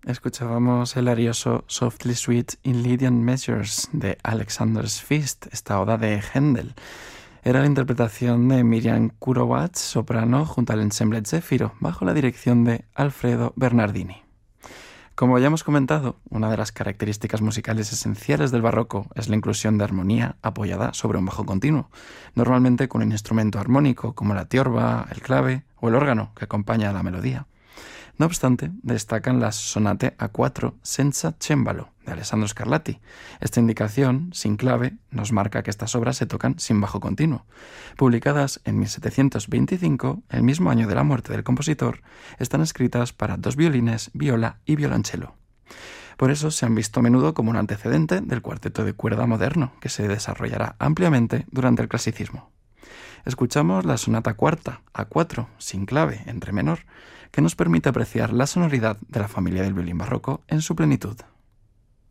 Escuchábamos el arioso Softly Sweet in Lydian Measures de Alexander's Feast, esta oda de Händel. Era la interpretación de Miriam Kurowatz, soprano, junto al ensemble Zéfiro, bajo la dirección de Alfredo Bernardini. Como ya hemos comentado, una de las características musicales esenciales del barroco es la inclusión de armonía apoyada sobre un bajo continuo, normalmente con un instrumento armónico como la tiorba, el clave o el órgano que acompaña a la melodía. No obstante, destacan las Sonate A4 senza cembalo de Alessandro Scarlatti. Esta indicación, sin clave, nos marca que estas obras se tocan sin bajo continuo. Publicadas en 1725, el mismo año de la muerte del compositor, están escritas para 2 violines, viola y violonchelo. Por eso se han visto a menudo como un antecedente del cuarteto de cuerda moderno, que se desarrollará ampliamente durante el clasicismo. Escuchamos la sonata cuarta, A4, sin clave, en re menor, que nos permite apreciar la sonoridad de la familia del violín barroco en su plenitud.